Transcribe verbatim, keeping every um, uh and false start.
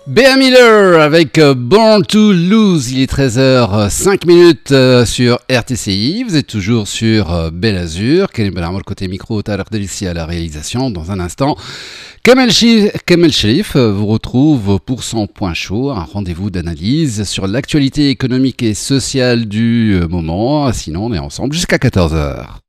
Béa Miller avec euh, Born to Lose, il est treize heures cinq minutes euh, sur R T C I, vous êtes toujours sur euh, Bel Azur, Karim Belarmo côté micro, Taler Delissi à la réalisation. Dans un instant, Kamel Sherif euh, vous retrouve pour son point chaud, un rendez-vous d'analyse sur l'actualité économique et sociale du euh, moment. Sinon on est ensemble jusqu'à quatorze heures.